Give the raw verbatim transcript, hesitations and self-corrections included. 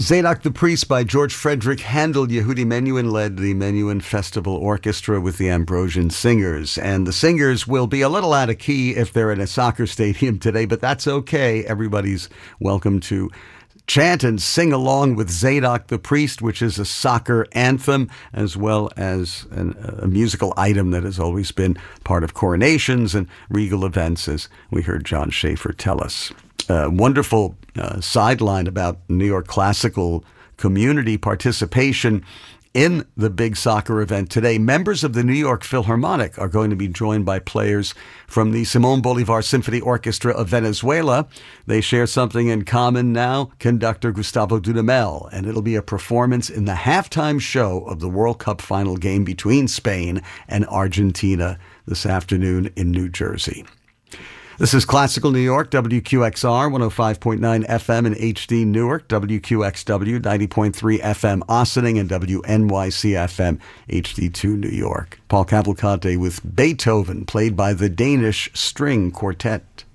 Zadok the Priest by George Frederick Handel. Yehudi Menuhin led the Menuhin Festival Orchestra with the Ambrosian Singers. And the singers will be a little out of key if they're in a soccer stadium today, but that's okay. Everybody's welcome to chant and sing along with Zadok the Priest, which is a soccer anthem, as well as an, a musical item that has always been part of coronations and regal events, as we heard John Schaefer tell us. Uh, wonderful uh, sideline about New York classical community participation in the big soccer event today. Members of the New York Philharmonic are going to be joined by players from the Simón Bolívar Symphony Orchestra of Venezuela. They share something in common now, conductor Gustavo Dudamel, and it'll be a performance in the halftime show of the World Cup final game between Spain and Argentina this afternoon in New Jersey. This is Classical New York, W Q X R, one oh five point nine F M in H D Newark, W Q X W, ninety point three F M Ossining, and W N Y C F M, H D two New York. Paul Cavalcante with Beethoven, played by the Danish String Quartet.